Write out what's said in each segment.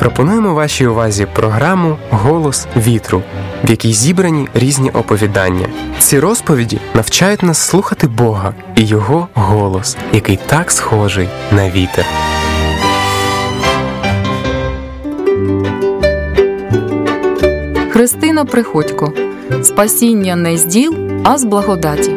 Пропонуємо вашій увазі програму «Голос вітру», в якій зібрані різні оповідання. Ці розповіді навчають нас слухати Бога і Його голос, який так схожий на вітер. Христина Приходько. Спасіння не з діл, а з благодаті.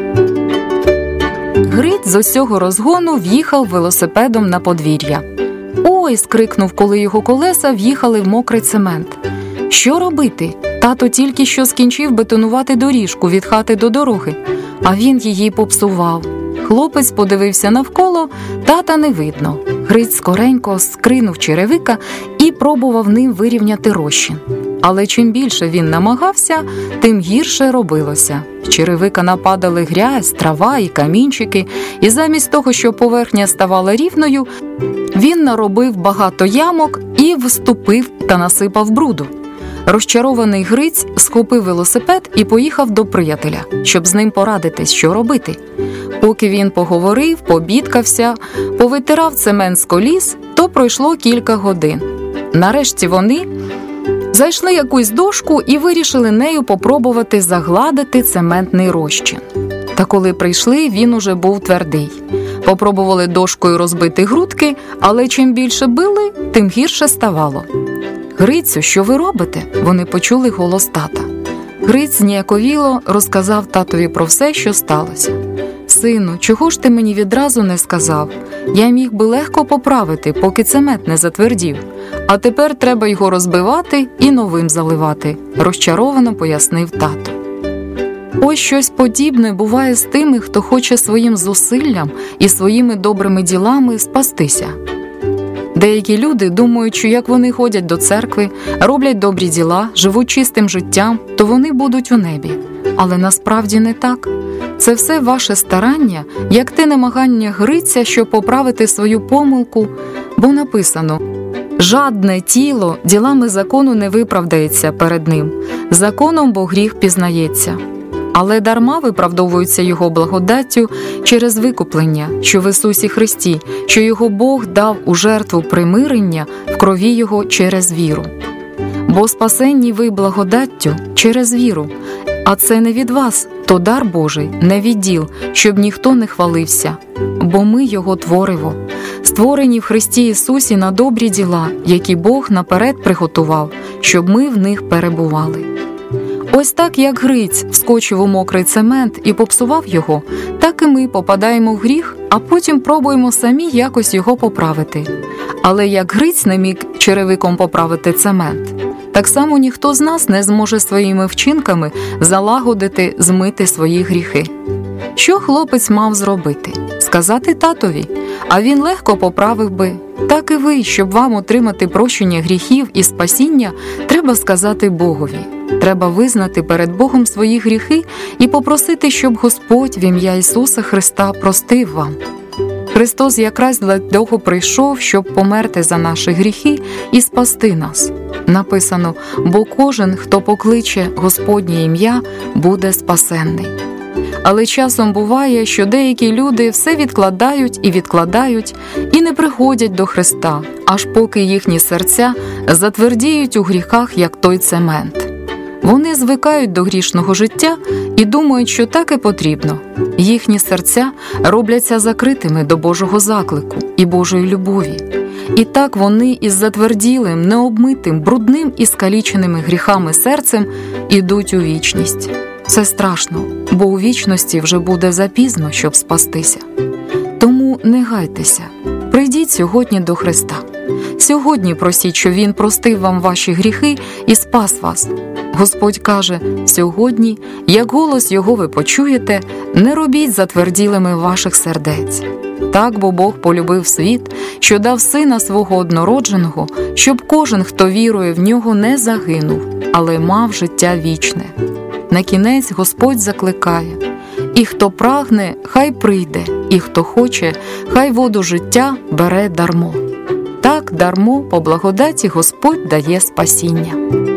Гриць з усього розгону в'їхав велосипедом на подвір'я. «Ой!» – скрикнув, коли його колеса в'їхали в мокрий цемент. Що робити? Тато тільки що скінчив бетонувати доріжку від хати до дороги, а він її попсував. Хлопець подивився навколо, тата не видно. Гриць скоренько скринув черевика і пробував ним вирівняти розчин. Але чим більше він намагався, тим гірше робилося. В черевика нападали грязь, трава і камінчики, і замість того, щоб поверхня ставала рівною, він наробив багато ямок і вступив та насипав бруду. Розчарований Гриць схопив велосипед і поїхав до приятеля, щоб з ним порадитись, що робити. Поки він поговорив, побідкався, повитирав цемент з коліс, то пройшло кілька годин. Нарешті вони знайшли якусь дошку і вирішили нею попробувати загладити цементний розчин. Та коли прийшли, він уже був твердий. Попробували дошкою розбити грудки, але чим більше били, тим гірше ставало. «Грицю, що ви робите?» – вони почули голос тата. Гриць зніяковіло розказав татові про все, що сталося. «Сину, чого ж ти мені відразу не сказав? Я міг би легко поправити, поки цемент не затвердів. А тепер треба його розбивати і новим заливати», – розчаровано пояснив тато. Ось щось подібне буває з тими, хто хоче своїм зусиллям і своїми добрими ділами спастися. Деякі люди думають, що як вони ходять до церкви, роблять добрі діла, живуть чистим життям, то вони будуть у небі. Але насправді не так. Це все ваше старання, як те намагання Гриця, щоб поправити свою помилку, бо написано: «Жадне тіло ділами закону не виправдається перед ним, законом бо гріх пізнається». Але дарма виправдовуються Його благодаттю через викуплення, що в Ісусі Христі, що Його Бог дав у жертву примирення в крові Його через віру. Бо спасенні ви благодаттю через віру, а це не від вас, то дар Божий, не від діл, щоб ніхто не хвалився. Бо ми Його твориво, створені в Христі Ісусі на добрі діла, які Бог наперед приготував, щоб ми в них перебували. Ось так, як Гриць вскочив у мокрий цемент і попсував його, так і ми попадаємо в гріх, а потім пробуємо самі якось його поправити. Але як Гриць не міг черевиком поправити цемент, так само ніхто з нас не зможе своїми вчинками залагодити, змити свої гріхи. Що хлопець мав зробити? Сказати татові, а він легко поправив би. Так і ви, щоб вам отримати прощення гріхів і спасіння, треба сказати Богові. Треба визнати перед Богом свої гріхи і попросити, щоб Господь в ім'я Ісуса Христа простив вам. Христос якраз для того прийшов, щоб померти за наші гріхи і спасти нас. Написано: «Бо кожен, хто покличе Господнє ім'я, буде спасенний». Але часом буває, що деякі люди все відкладають і не приходять до Христа, аж поки їхні серця затвердіють у гріхах, як той цемент. Вони звикають до грішного життя і думають, що так і потрібно. Їхні серця робляться закритими до Божого заклику і Божої любові. І так вони із затверділим, необмитим, брудним і скаліченими гріхами серцем ідуть у вічність. Це страшно, бо у вічності вже буде запізно, щоб спастися. Тому не гайтеся, прийдіть сьогодні до Христа. Сьогодні просіть, щоб Він простив вам ваші гріхи і спас вас. Господь каже: сьогодні, як голос Його ви почуєте, не робіть затверділими ваших сердець. Так, бо Бог полюбив світ, що дав Сина Свого однородженого, щоб кожен, хто вірує в Нього, не загинув, але мав життя вічне. На кінець Господь закликає: і хто прагне, хай прийде, і хто хоче, хай воду життя бере дармо. Так дармо по благодаті Господь дає спасіння.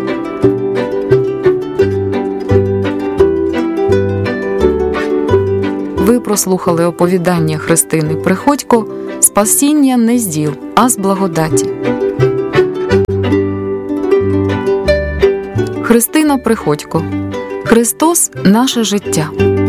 Ви прослухали оповідання Христини Приходько «Спасіння не з діл, а з благодаті». Христина Приходько. Христос – наше життя.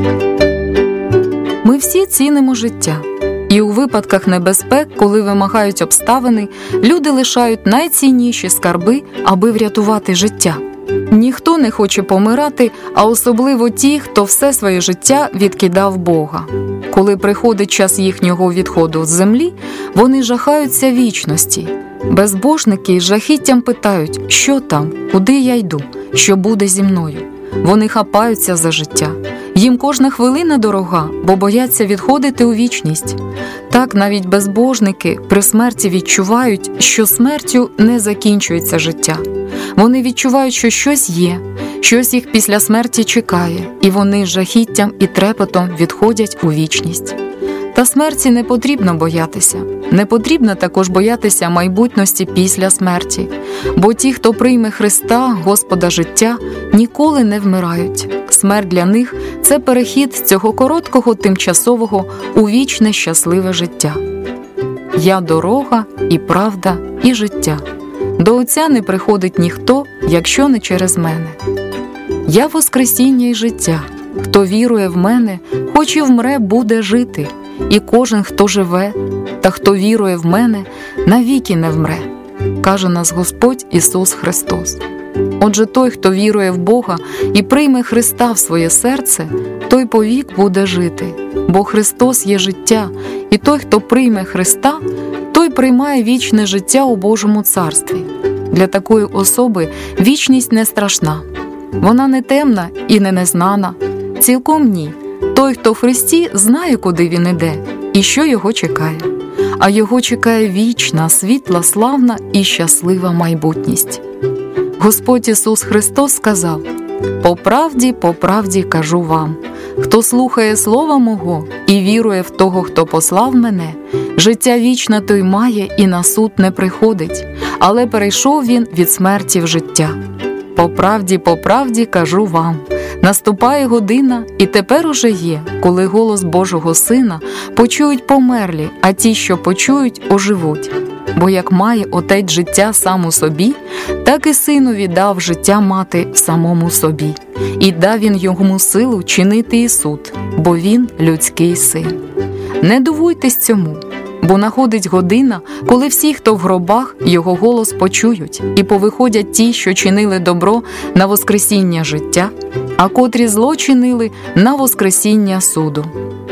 Ми всі цінимо життя. І у випадках небезпек, коли вимагають обставини, люди лишають найцінніші скарби, аби врятувати життя. Ніхто не хоче помирати, а особливо ті, хто все своє життя відкидав Бога. Коли приходить час їхнього відходу з землі, вони жахаються вічності. Безбожники з жахіттям питають, що там, куди я йду, що буде зі мною. Вони хапаються за життя. Їм кожна хвилина дорога, бо бояться відходити у вічність. Так навіть безбожники при смерті відчувають, що смертю не закінчується життя. Вони відчувають, що щось є, щось їх після смерті чекає, і вони з жахіттям і трепетом відходять у вічність. Та смерті не потрібно боятися. Не потрібно також боятися майбутності після смерті, бо ті, хто прийме Христа, Господа життя, ніколи не вмирають. Смерть для них – це перехід цього короткого тимчасового у вічне щасливе життя. «Я – дорога, і правда, і життя. До Отця не приходить ніхто, якщо не через мене. Я – воскресіння і життя. Хто вірує в мене, хоч і вмре, буде жити. І кожен, хто живе, та хто вірує в мене, навіки не вмре», – каже нас Господь Ісус Христос. Отже, той, хто вірує в Бога і прийме Христа в своє серце, той повік буде жити, бо Христос є життя, і той, хто прийме Христа, той приймає вічне життя у Божому Царстві. Для такої особи вічність не страшна. Вона не темна і не незнана. Цілком ні. Той, хто в Христі, знає, куди він іде і що його чекає. А його чекає вічна, світла, славна і щаслива майбутність. Господь Ісус Христос сказав: по правді кажу вам, хто слухає слова Мого і вірує в того, хто послав мене, життя вічне той має і на суд не приходить, але перейшов він від смерті в життя. По правді кажу вам, наступає година, і тепер уже є, коли голос Божого Сина почують померлі, а ті, що почують, оживуть. Бо як має Отець життя сам у собі, так і Синові дав життя мати самому собі. І дав він йому силу чинити і суд, бо він людський син. Не дивуйтесь цьому, бо находить година, коли всі, хто в гробах, його голос почують, і повиходять ті, що чинили добро, на воскресіння життя, а котрі зло чинили на воскресіння суду.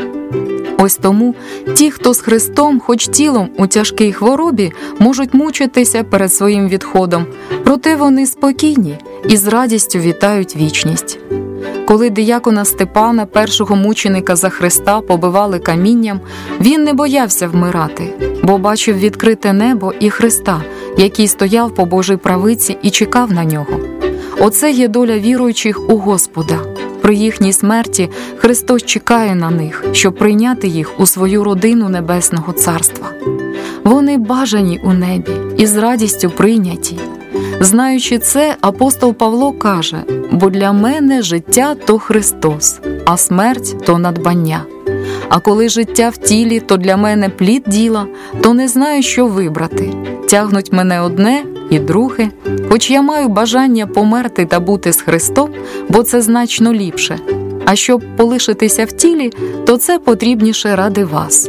Ось тому ті, хто з Христом, хоч тілом у тяжкій хворобі, можуть мучитися перед своїм відходом, проте вони спокійні і з радістю вітають вічність. Коли диякона Степана, першого мученика за Христа, побивали камінням, він не боявся вмирати, бо бачив відкрите небо і Христа, який стояв по Божій правиці і чекав на нього. Оце є доля віруючих у Господа. При їхній смерті Христос чекає на них, щоб прийняти їх у свою родину Небесного Царства. Вони бажані у небі і з радістю прийняті. Знаючи це, апостол Павло каже: «Бо для мене життя – то Христос, а смерть – то надбання. А коли життя в тілі, то для мене плід діла, то не знаю, що вибрати. Тягнуть мене одне і друге, хоч я маю бажання померти та бути з Христом, бо це значно ліпше. А щоб полишитися в тілі, то це потрібніше ради вас».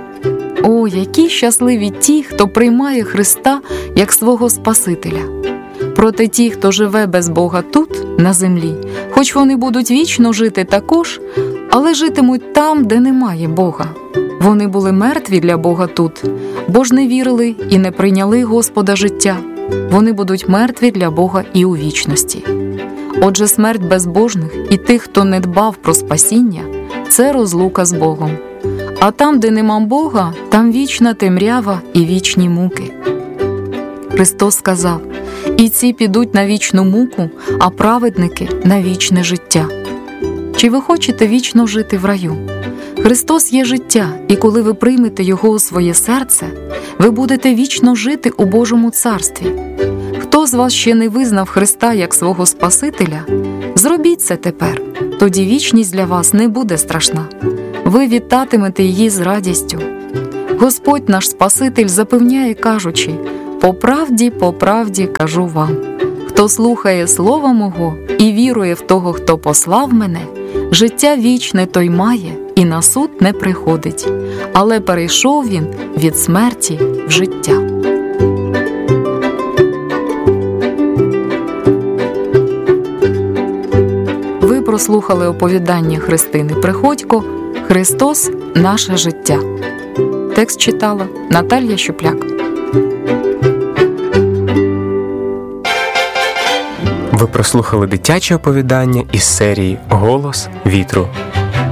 О, які щасливі ті, хто приймає Христа як свого Спасителя! Проте ті, хто живе без Бога тут, на землі, хоч вони будуть вічно жити також, але житимуть там, де немає Бога. Вони були мертві для Бога тут, бо ж не вірили і не прийняли Господа життя. Вони будуть мертві для Бога і у вічності. Отже, смерть безбожних і тих, хто не дбав про спасіння – це розлука з Богом. А там, де нема Бога, там вічна темрява і вічні муки. Христос сказав: «І ці підуть на вічну муку, а праведники – на вічне життя». Чи ви хочете вічно жити в раю? Христос є життя, і коли ви приймете Його у своє серце, ви будете вічно жити у Божому Царстві. Хто з вас ще не визнав Христа як свого Спасителя, зробіть це тепер, тоді вічність для вас не буде страшна. Ви вітатимете її з радістю. Господь наш Спаситель запевняє, кажучи: по правді кажу вам, Хто слухає слова мого і вірує в того, хто послав мене, життя вічне той має і на суд не приходить, але перейшов він від смерті в життя. Ви прослухали оповідання Христини Приходько «Христос – наше життя». Текст читала Наталія Щупляк. Ви прослухали дитяче оповідання із серії «Голос вітру».